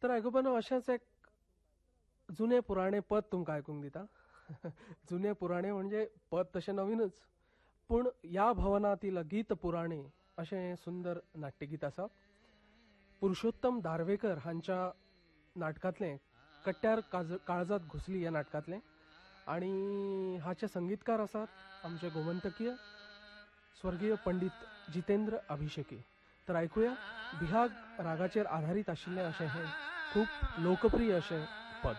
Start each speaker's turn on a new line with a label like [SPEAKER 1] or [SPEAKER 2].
[SPEAKER 1] तर आयकुपानो अशेंच एक जुने पुराणे पद तुमकां आयकूंक दिता. जुने पुराणे म्हणजे पद तशें नवीनच, पूण या भवनातील गीत पुराणे अशें सुंदर नाट्यगीत आसा. पुरुषोत्तम दारवेकर हांच्या नाटकांतलें कट्ट्यार काळजात घुसली ह्या नाटकांतलें. आणि हाचे संगीतकार आसात आमचे गोमंतकीय स्वर्गीय पंडित जितेंद्र अभिषेकी. तर ऐकूया बिहाग रागाचेर आधारीत आशिल्लें अशें हें खूब लोकप्रिय अशें